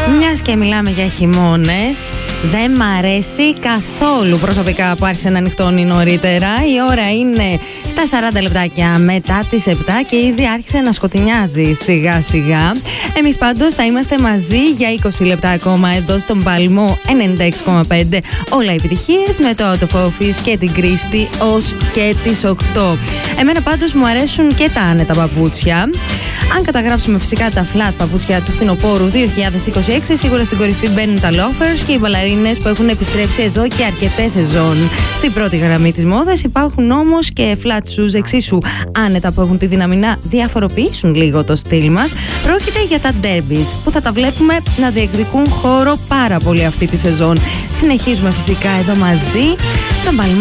Μιας και μιλάμε για χειμώνες, δεν μ' αρέσει καθόλου προσωπικά που άρχισε να νυχτώνει νωρίτερα. Η ώρα είναι στα 40 λεπτάκια μετά τις 7 και ήδη άρχισε να σκοτεινιάζει σιγά σιγά. Εμείς πάντως θα είμαστε μαζί για 20 λεπτά ακόμα εδώ στον Παλμό 96,5. Όλα επιτυχίες με το Out of Office και την Κρίστη ως και τις 8. Εμένα πάντως μου αρέσουν και τα άνετα παπούτσια. Αν καταγράψουμε φυσικά τα flat παπούτσια του φθινοπόρου 2026, σίγουρα στην κορυφή μπαίνουν τα loafers και οι μπαλαρίνες που έχουν επιστρέψει εδώ και αρκετές σεζόν. Στην πρώτη γραμμή της μόδας υπάρχουν όμως και flat shoes εξίσου άνετα που έχουν τη δύναμη να διαφοροποιήσουν λίγο το στυλ μας. Πρόκειται για τα derbies που θα τα βλέπουμε να διεκδικούν χώρο πάρα πολύ αυτή τη σεζόν. Συνεχίζουμε φυσικά εδώ μαζί στον Παλμό